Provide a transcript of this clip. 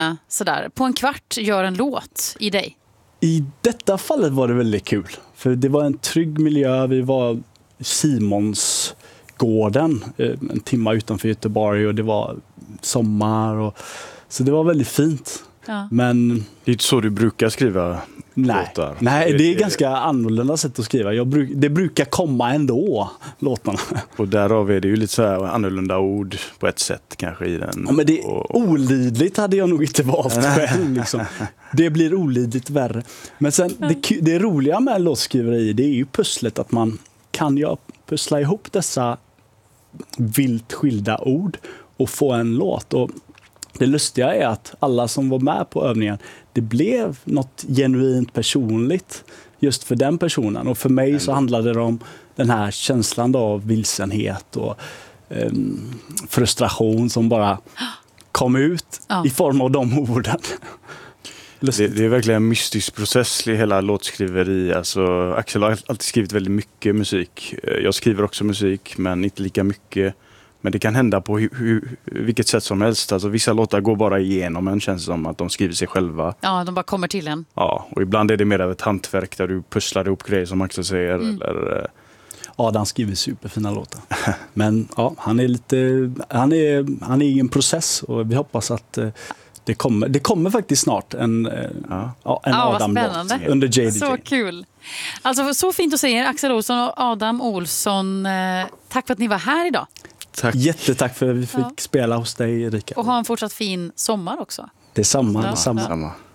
sådär, på en kvart gör en låt i dig? I detta fallet var det väldigt kul. För det var en trygg miljö. Vi var Simonsgården, en timme utanför Göteborg, och det var sommar. Så det var väldigt fint. Ja. Men det är inte så du brukar skriva låtar. Nej, det är ganska annorlunda sätt att skriva. Det brukar komma ändå, låtarna. Och därav är det ju lite så här annorlunda ord på ett sätt kanske i den. Ja, men det olidligt hade jag nog inte valt själv. Liksom. Det blir olidligt värre. Men sen, det roliga med låtskriveri, det är ju pusslet att man kan pussla ihop dessa vilt skilda ord och få en låt. Och det lustiga är att alla som var med på övningen, det blev något genuint personligt just för den personen. Och för mig så handlade det om den här känslan av vilsenhet och frustration som bara kom ut i form av de orden. Det är verkligen en mystisk process i hela låtskriveri. Alltså, Axel har alltid skrivit väldigt mycket musik. Jag skriver också musik, men inte lika mycket. Men det kan hända på vilket sätt som helst. Alltså, vissa låtar går bara igenom en, känns som att de skriver sig själva. Ja, de bara kommer till en. Ja, och ibland är det mer av ett hantverk där du pusslar ihop grejer som Axel säger. Eller, Adam skriver superfina låtar. Men ja, han är i en process, och vi hoppas att det kommer faktiskt snart en Adam-låt under JDJ. Så kul. Alltså, så fint att se er, Axel Olsson och Adam Olsson. Tack för att ni var här idag. Tack. Jättetack för att vi fick spela hos dig, Erika. Och ha en fortsatt fin sommar också. Detsamma. Samma.